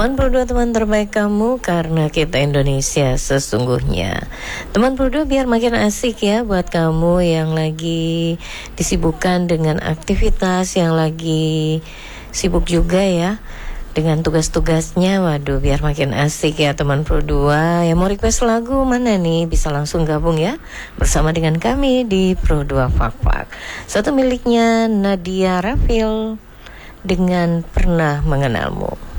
Teman Pro 2, teman terbaik kamu, karena kita Indonesia sesungguhnya. Teman Pro 2, biar makin asik ya buat kamu yang lagi disibukkan dengan aktivitas, yang lagi sibuk juga ya dengan tugas-tugasnya. Waduh, biar makin asik ya teman Pro 2. Yang mau request lagu mana nih, bisa langsung gabung ya bersama dengan kami di Pro 2 Fak-Fak. Satu miliknya Nadia Rafil dengan Pernah Mengenalmu.